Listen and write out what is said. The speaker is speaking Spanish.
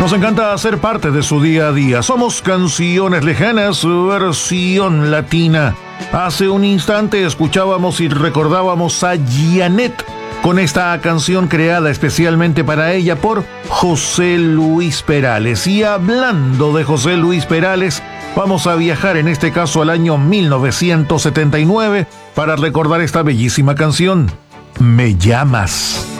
Nos encanta ser parte de su día a día. Somos Canciones Lejanas, versión latina. Hace un instante escuchábamos y recordábamos a Janet con esta canción creada especialmente para ella por José Luis Perales. Y hablando de José Luis Perales, vamos a viajar en este caso al año 1979 para recordar esta bellísima canción, Me llamas.